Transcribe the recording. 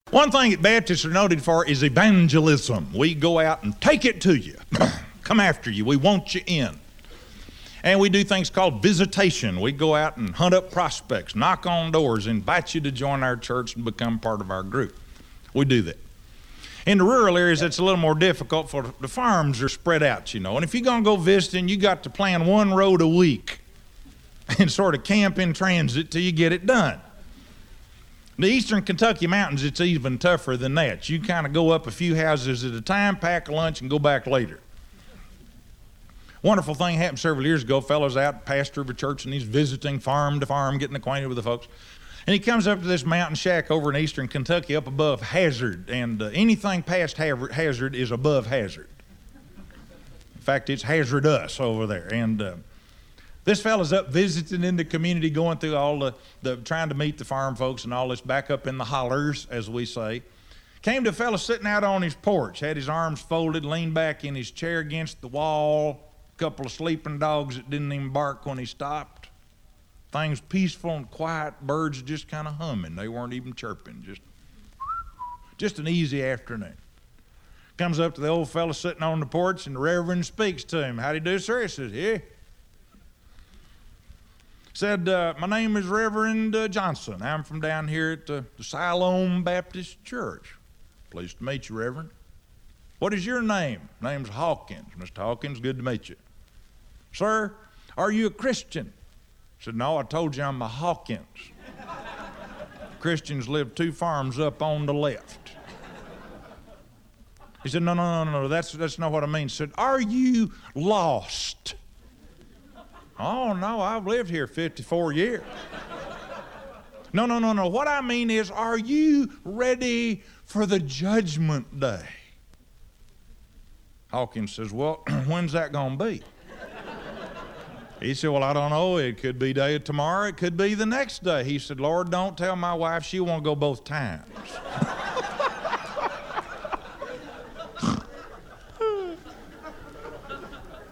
One thing that Baptists are noted for is evangelism. We go out and take it to you. Come after you. We want you in. And we do things called visitation. We go out and hunt up prospects, knock on doors, invite you to join our church and become part of our group. We do that. In the rural areas, it's a little more difficult, for the farms are spread out, you know. And if you're going to go visiting, you got to plan one road a week and sort of camp in transit till you get it done. The eastern Kentucky mountains, it's even tougher than that. You kind of go up a few houses at a time, pack a lunch, and go back later. Wonderful thing happened several years ago. Fellow's out, pastor of a church, and he's visiting farm to farm, getting acquainted with the folks. And he comes up to this mountain shack over in eastern Kentucky up above Hazard, and anything past Hazard is above Hazard. In fact, it's hazardous over there. And this fella's up visiting in the community, going through all the trying to meet the farm folks and all this, back up in the hollers, as we say. Came to a fella sitting out on his porch, had his arms folded, leaned back in his chair against the wall, a couple of sleeping dogs that didn't even bark when he stopped. Things peaceful and quiet, birds just kind of humming. They weren't even chirping, just an easy afternoon. Comes up to the old fella sitting on the porch, and the Reverend speaks to him. How'd he do, sir? He says, yeah. Said, my name is Reverend Johnson. I'm from down here at the Siloam Baptist Church. Pleased to meet you, Reverend. What is your name? Name's Hawkins. Mr. Hawkins, good to meet you. Sir, are you a Christian? I said, no, I told you I'm a Hawkins. Christians live 2 farms up on the left. He said, no, that's not what I mean. He said, are you lost? Oh, no, I've lived here 54 years. No. What I mean is, are you ready for the judgment day? Hawkins says, well, when's that going to be? He said, well, I don't know. It could be day of tomorrow. It could be the next day. He said, Lord, don't tell my wife. She won't go both times.